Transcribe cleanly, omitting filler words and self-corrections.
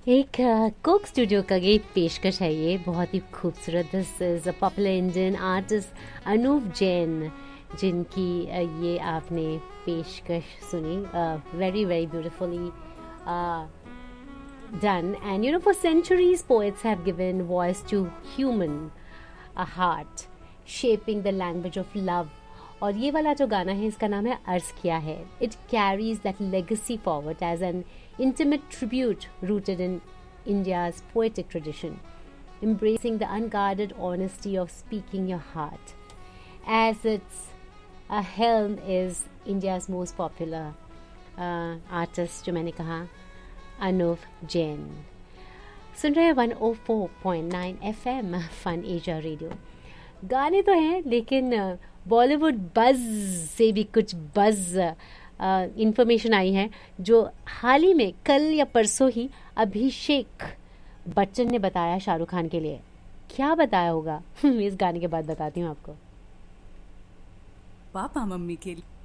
एक Coke studio का ये पेशकश है, ये बहुत ही खूबसूरत। This is a popular Indian artist Anoop Jain, जिनकी ये आपने पेशकश सुनी, very very beautifully done. And you know, for centuries poets have given voice to human a heart, shaping the language of love. और ये वाला जो गाना है, इसका नाम है अर्ज किया है. It carries that legacy forward as an intimate tribute rooted in India's poetic tradition, embracing the unguarded honesty of speaking your heart. As its helm is India's most popular artist, जो मैंने कहा, अनूप जैन. सुन रहे हैं 104.9 FM फन एशिया रेडियो. गाने तो हैं, लेकिन Bollywood buzz से भी कुछ बज़ इंफॉर्मेशन आई है, जो हाल ही में कल या परसों ही अभिषेक बच्चन ने बताया शाहरुख खान के लिए. क्या बताया होगा इस गाने के बाद बताती हूँ आपको. पापा मम्मी के लिए